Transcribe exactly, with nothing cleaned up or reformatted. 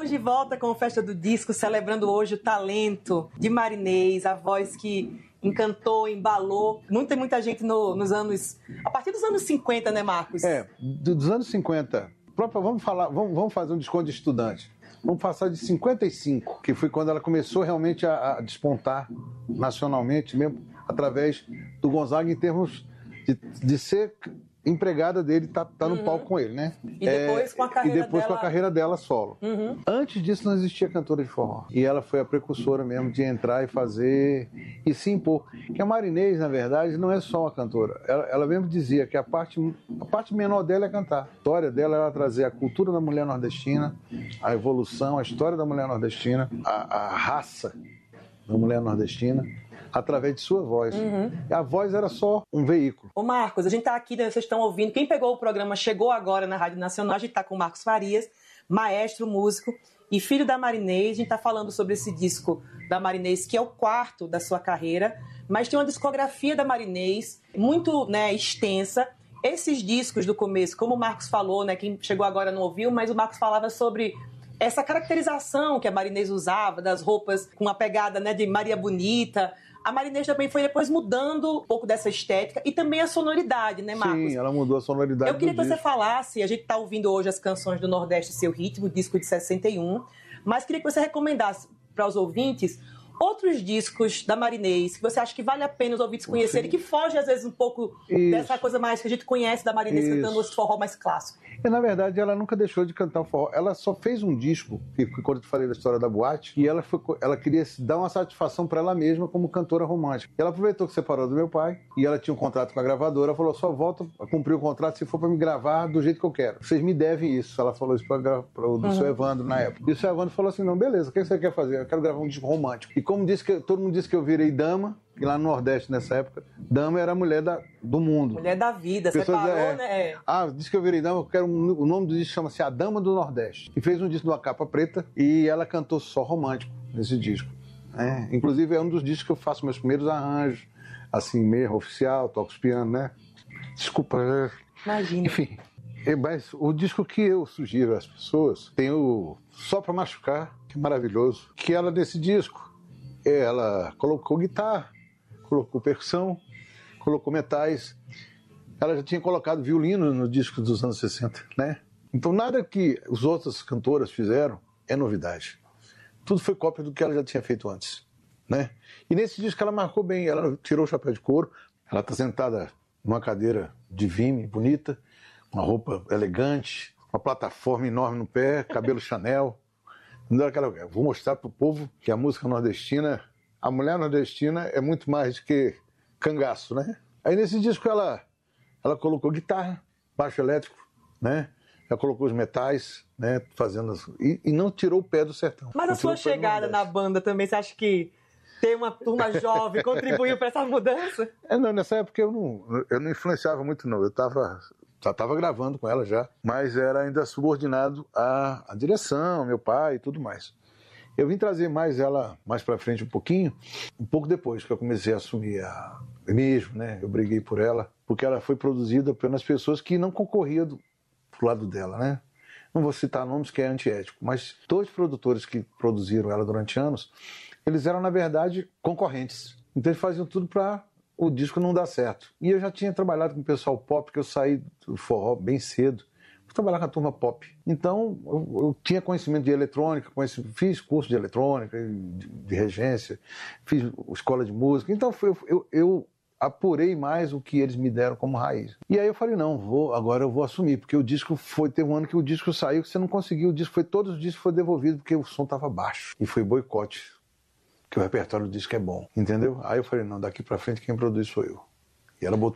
Estamos de volta com a Festa do Disco, celebrando hoje o talento de Marinês, a voz que encantou, embalou muita, muita gente no, nos anos... A partir dos anos cinquenta, né, Marcos? É, dos anos cinquenta. Própria, vamos, falar, vamos, vamos fazer um desconto de estudante. Vamos passar de cinquenta e cinco, que foi quando ela começou realmente a, a despontar nacionalmente, mesmo através do Gonzaga, em termos de, de ser empregada dele, tá, tá no uhum. palco com ele, né? E depois é, com a carreira E depois dela... com a carreira dela solo. Uhum. Antes disso não existia cantora de forró. E ela foi a precursora mesmo de entrar e fazer e se impor. Que a Marinês, na verdade, não é só uma cantora. Ela, ela mesmo dizia que a parte, a parte menor dela é cantar. A história dela era trazer a cultura da mulher nordestina, a evolução, a história da mulher nordestina, a, a raça da mulher nordestina, através de sua voz. Uhum. A voz era só um veículo. Ô Marcos, a gente tá aqui, né, vocês estão ouvindo, quem pegou o programa chegou agora na Rádio Nacional, a gente tá com o Marcos Farias, maestro, músico e filho da Marinês. A gente tá falando sobre esse disco da Marinês, que é o quarto da sua carreira, mas tem uma discografia da Marinês muito, né, extensa. Esses discos do começo, como o Marcos falou, né, quem chegou agora não ouviu, mas o Marcos falava sobre essa caracterização que a Marinês usava, das roupas com a pegada, né, de Maria Bonita. A Marinês também foi depois mudando um pouco dessa estética e também a sonoridade, né, Marcos? Sim, ela mudou a sonoridade. Eu queria do que disco. você falasse, a gente está ouvindo hoje as canções do Nordeste Seu Ritmo, disco de sessenta e um, mas queria que você recomendasse para os ouvintes outros discos da Marinês que você acha que vale a pena os ouvintes conhecerem, que foge às vezes um pouco Isso. dessa coisa mais que a gente conhece da Marinês, Isso. cantando os forró mais clássicos. E, na verdade, ela nunca deixou de cantar o forró. Ela só fez um disco, que quando eu te falei da história da boate, e ela, foi, ela queria dar uma satisfação para ela mesma como cantora romântica. Ela aproveitou que separou do meu pai, e ela tinha um contrato com a gravadora, falou, só volto a cumprir o contrato se for para me gravar do jeito que eu quero. Vocês me devem isso. Ela falou isso para o uhum. seu Evandro na época. E o seu Evandro falou assim, não, beleza, o que você quer fazer? Eu quero gravar um disco romântico. E como disse que todo mundo disse que eu virei dama, e lá no Nordeste, nessa época, dama era a mulher da, do mundo. Mulher da vida, você parou, é, né? Ah, disse que eu virei dama, eu quero um, o nome do disco chama-se A Dama do Nordeste. E fez um disco de uma capa preta e ela cantou só romântico nesse disco. É, inclusive é um dos discos que eu faço meus primeiros arranjos, assim, meio oficial, toco os pianos, né? Desculpa. Imagina. Enfim, é, mas o disco que eu sugiro às pessoas tem o Só Pra Machucar, que é maravilhoso, que ela nesse disco, ela colocou guitarra, colocou percussão, colocou metais. Ela já tinha colocado violino no disco dos anos sessenta, né? Então nada que as outras cantoras fizeram é novidade. Tudo foi cópia do que ela já tinha feito antes, né? E nesse disco ela marcou bem, ela tirou o chapéu de couro, ela está sentada numa cadeira de vime, bonita, uma roupa elegante, uma plataforma enorme no pé, cabelo Chanel. Eu vou mostrar para o povo que a música nordestina, a mulher nordestina é muito mais do que cangaço, né? Aí nesse disco ela, ela colocou guitarra, baixo elétrico, né? Ela colocou os metais, né? Fazendo as... e, e não tirou o pé do sertão. Mas a sua chegada na banda também, você acha que ter uma turma jovem contribuiu para essa mudança? É, não, nessa época eu não, eu não influenciava muito, não. Eu estava já estava gravando com ela já, mas era ainda subordinado à, à direção, meu pai e tudo mais. Eu vim trazer mais ela mais para frente um pouquinho, um pouco depois que eu comecei a assumir a mesmo, né? Eu briguei por ela, porque ela foi produzida pelas pessoas que não concorriam do pro lado dela, né? Não vou citar nomes que é antiético, mas todos os produtores que produziram ela durante anos, eles eram na verdade concorrentes. Então eles faziam tudo para o disco não dar certo. E eu já tinha trabalhado com o pessoal pop, porque eu saí do forró bem cedo, fui trabalhar com a turma pop. Então eu, eu tinha conhecimento de eletrônica, conheci, fiz curso de eletrônica, de, de regência, fiz escola de música. Então eu, eu, eu apurei mais o que eles me deram como raiz. E aí eu falei, não, vou, agora eu vou assumir, porque o disco foi, teve um ano que o disco saiu, que você não conseguiu, o disco foi, todos os discos foram devolvidos, porque o som estava baixo. E foi boicote. Que o repertório do disco é bom, entendeu? Aí eu falei, não, daqui pra frente quem produz sou eu. E ela botou